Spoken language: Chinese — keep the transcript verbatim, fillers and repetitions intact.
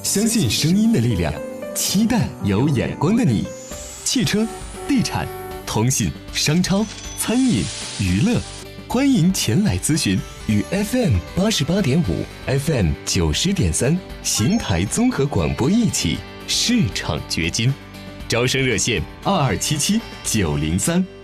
相信声音的力量，期待有眼光的你。汽车、地产、通信、商超、餐饮、娱乐，欢迎前来咨询。与 F M 八十八点五、F M 九十点三邢台综合广播一起，市场掘金。招生热线：二二七七九零三。